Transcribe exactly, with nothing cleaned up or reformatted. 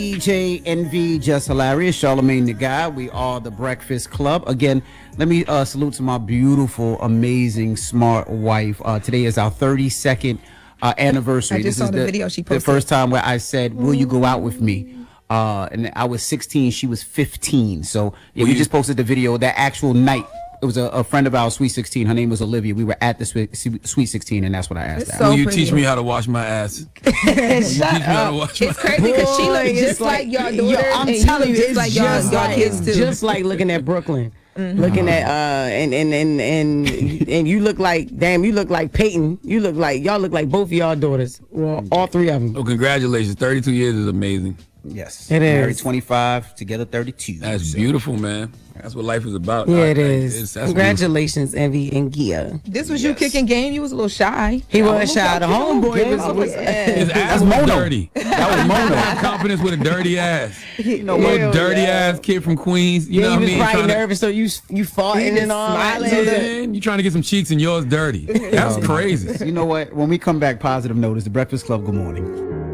D J Envy, Just Hilarious, Charlamagne the Guy. We are the Breakfast Club. Again, let me uh, salute to my beautiful, amazing, smart wife. Uh, today is our thirty-second uh, anniversary. I just this saw is the video she the posted. first time where I said, "Will you go out with me?" Uh, and I was sixteen, she was fifteen. So yeah, we just posted the video that actual night. It was a, a friend of ours, Sweet sixteen. Her name was Olivia. We were at the Sweet, Sweet sixteen, and that's what I asked It's her. so Will you pretty. teach me how to wash my ass? Will you teach me how to wash my It's crazy because she Boy, looks it's just like, like- y'all yo, daughter, I'm and you telling look you, just it's like y'all just y'all like, kids too. just like looking at Brooklyn, looking at uh, and and and and and you look like, damn, you look like Peyton. You look like y'all look like both of y'all daughters. Well, all three of them. Oh, congratulations. thirty-two years is amazing. Yes. It Married is. twenty-five, together thirty-two. That's So, beautiful, man. That's what life is about. Yeah, I- it I- is. it's- that's Congratulations, Envy and Gia. This was you kicking game. You was a little shy. He was shy. The homeboy was. Oh, was yeah. His ass That's was Mono. dirty. That was You don't Mono. have confidence with a dirty ass. you know Little dirty ass kid from Queens. You Yeah, know he what I was mean? probably Trying to- nervous, so you you farting just and all that. smiling. So Yeah. that- Man, you trying to get some cheeks and yours dirty. That's crazy. You know what? When we come back, positive note is the Breakfast Club. Good morning.